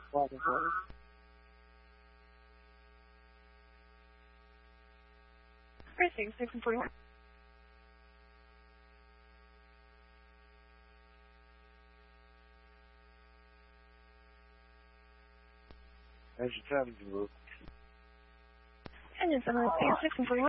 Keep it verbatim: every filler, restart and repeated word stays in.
Water for Racing, six and forty-one. How's your time, Drew? Engine seven, six and forty-one.